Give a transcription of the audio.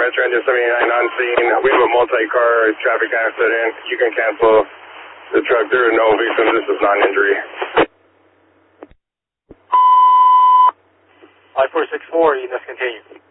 Metro Engine 79 on scene. We have a multi-car traffic accident. You can cancel the truck. There are no victims. This is non-injury. 5464, you must continue.